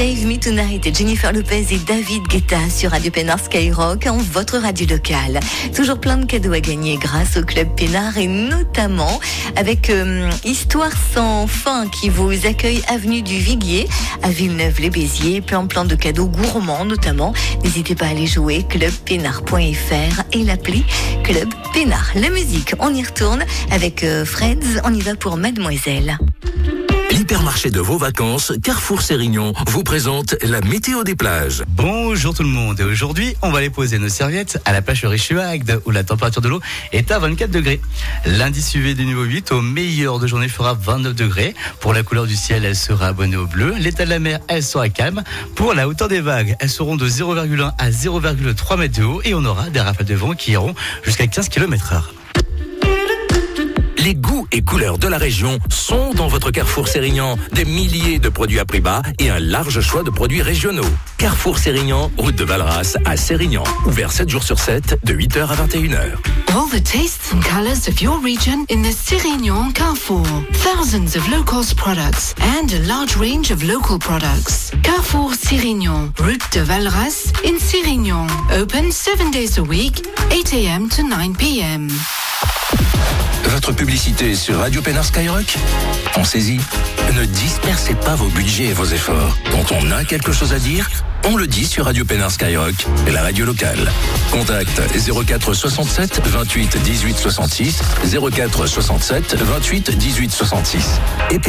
Save Me Tonight, Jennifer Lopez et David Guetta sur Radio Pénard Skyrock, en votre radio locale. Toujours plein de cadeaux à gagner grâce au Club Pénard et notamment avec Histoire sans fin qui vous accueille avenue du Viguier à Villeneuve-les-Béziers. Plein de cadeaux gourmands notamment. N'hésitez pas à aller jouer, clubpénard.fr et l'appli Club Pénard. La musique, on y retourne avec Freds, on y va pour Mademoiselle. L'hypermarché de vos vacances, Carrefour Sérignon, vous présente la météo des plages. Bonjour tout le monde, et aujourd'hui on va aller poser nos serviettes à la plage Richeagde où la température de l'eau est à 24 degrés. L'indice UV du niveau 8 au meilleur de journée fera 29 degrés. Pour la couleur du ciel, elle sera abonnée au bleu. L'état de la mer, elle sera calme. Pour la hauteur des vagues, elles seront de 0,1 à 0,3 mètres de haut et on aura des rafales de vent qui iront jusqu'à 15 km/h. Les goûts et couleurs de la région sont dans votre Carrefour Sérignan. Des milliers de produits à prix bas et un large choix de produits régionaux. Carrefour Sérignan, route de Valras à Sérignan. Ouvert 7 jours sur 7, de 8h à 21h. All the tastes and colors of your region in the Sérignan Carrefour. Thousands of low-cost products and a large range of local products. Carrefour Sérignan, route de Valras in Sérignan. Open 7 days a week, 8 a.m. to 9 p.m. Votre publicité sur Radio Pénard Skyrock? Pensez-y. Ne dispersez pas vos budgets et vos efforts. Quand on a quelque chose à dire, on le dit sur Radio Pénard Skyrock, la radio locale. Contact 04 67 28 18 66, 04 67 28 18 66. Et